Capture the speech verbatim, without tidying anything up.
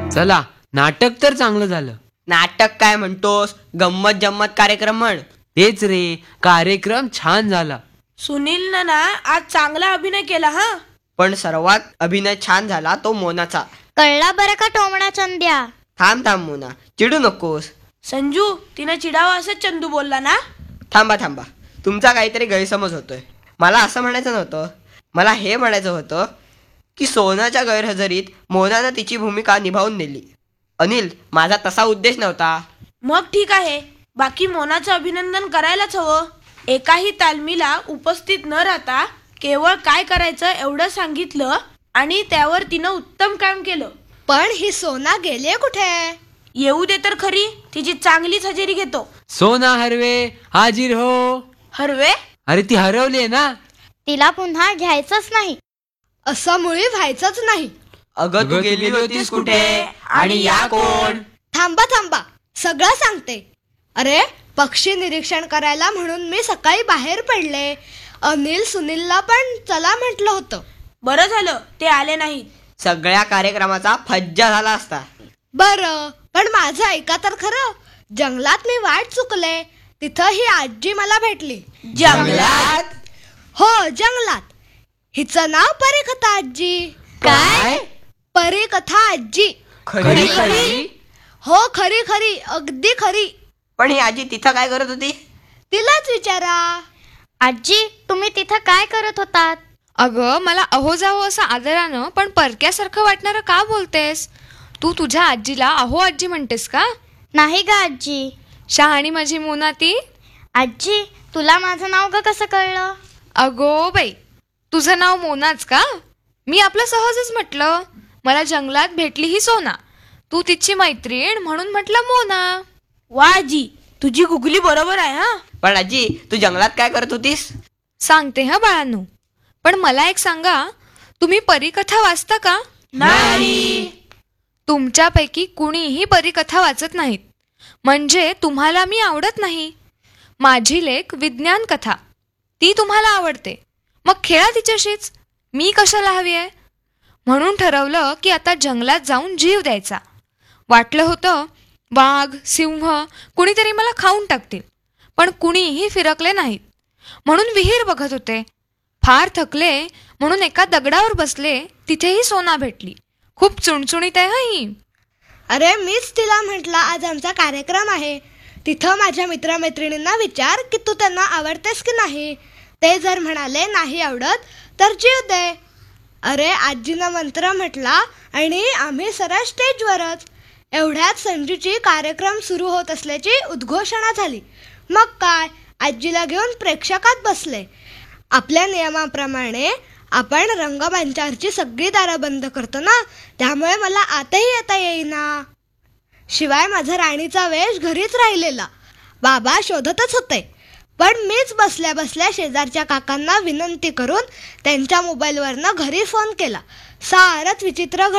चला, नाटक तर चांगलं झालं. नाटक काय म्हणतोस, गंमत जम्मत कार्यक्रम म्हण. तेच रे, कार्यक्रम छान झाला. सुनीलनं ना आज चांगला अभिनय केला. हा, पण सर्वात अभिनय छान झाला तो मोनाचा. कळला बरं का टोमणा चंद्या? थांब थांब मोना, चिडू नकोस. संजू, तिनं चिडावा असं चंदू बोलला ना. थांबा थांबा, तुमचा काहीतरी गैरसमज होतोय. मला असं म्हणायचं नव्हतं. मला हे म्हणायचं होतं की सोनाच्या गैरहजेरीत मोनानं तिची भूमिका निभावून नेली. अनिल, माझा तसा उद्देश नव्हता. मग ठीक आहे, बाकी मोनाचं अभिनंदन करायलाच हवं. एकाही तालमीला उपस्थित न राहता केवळ काय करायचं एवढं सांगितलं आणि त्यावर तिनं उत्तम काम केलं. पण ही सोना गेली कुठे? येऊ दे तर खरी, तिची चांगलीच हजेरी घेतो. सोना हरवे हाजीर हो. हरवे? अरे ती हरवली ना. तिला पुन्हा घ्यायचंच नाही. असं मुळी व्हायचंच नाही. अगं तू गेली होतीस कुठे आणि या कोण? थांबा थांबा, सगळं सांगते. अरे, पक्षी निरीक्षण करायला म्हणून मी सकाळी बाहेर पडले. अनिल सुनीलला पण चला म्हटलं होतं. बरं झालं ते आले नाहीत. सगळ्या कार्यक्रमाचा फज्जा झाला असता. बरं, पण माझं ऐका तर खरं. जंगलात मी वाट चुकले. तिथं ही आजी मला भेटली. जंगलात? हो, जंगलात. हिचं नाव परीकथा आजी. काय? परीकथा आजी. खरी खरी? हो, खरी खरी, अगदी खरी. पण ही आजी तिथं काय करत होती? तिलाच विचारा. आजी, तुम्ही तिथं काय करत होतात? अगं, मला अहो जावं असं आदरानं पण परक्यासारखं वाटणारं का बोलतेस? तू तुझ्या आजीला अहो आजी म्हणतेस का? नाही ग आजी. शहाणी माझी मोना ती. आजी, तुला माझं नाव ग कसं कळलं? अगो बाई, तुझं नाव मोनाच का? मी आपलं सहजच म्हटलं. मला जंगलात भेटली ही सोना, तू तिची मैत्रीण म्हणून म्हटलं मोना. वा आजी, तुझी गुगली बरोबर आहे. हा, पण आजी, तू जंगलात काय करत होतीस? सांगते हा बाळांनो, पण मला एक सांगा, तुम्ही परीकथा वाचता का? नाही. तुमच्यापैकी कुणीही परीकथा वाचत नाहीत म्हणजे तुम्हाला मी आवडत नाही. माझी लेक विज्ञान कथा, ती तुम्हाला आवडते. मग खेळा तिच्याशीच, मी कशाला हवी आहे? म्हणून ठरवलं की आता जंगलात जाऊन जीव द्यायचा. वाटलं होतं वाघ सिंह कुणीतरी मला खाऊन टाकतील, पण कुणीही फिरकले नाहीत. म्हणून विहीर बघत होते. फार थकले म्हणून एका दगडावर बसले. तिथेही सोना भेटली. खूप चुणचुणीत आहे हा ही. अरे, मीच तिला म्हटलं आज आमचा कार्यक्रम आहे. तिथं माझ्या मित्रमैत्रिणींना विचार की तू त्यांना आवडतेस की नाही. ते जर म्हणाले नाही आवडत तर जीव दे. अरे, आजीनं मंत्र म्हटला आणि आम्ही सरळ स्टेजवरच. एवढ्यात संजूची कार्यक्रम सुरू होत असल्याची उद्घोषणा झाली. मग काय, आजीला घेऊन प्रेक्षकात बसले. आपल्या नियमाप्रमाणे आपण रंगमंचावरची सगळी दारं बंद करतो ना, त्यामुळे मला आतही येता येईना. शिवाय माझा राणीचा वेश घरीच राहिलेला. बाबा शोधतच होते, पण मीच बसल्या बसल्या शेजारच्या काकांना विनंती करून त्यांच्या मोबाईलवरनं घरी फोन केला. सारच विचित्र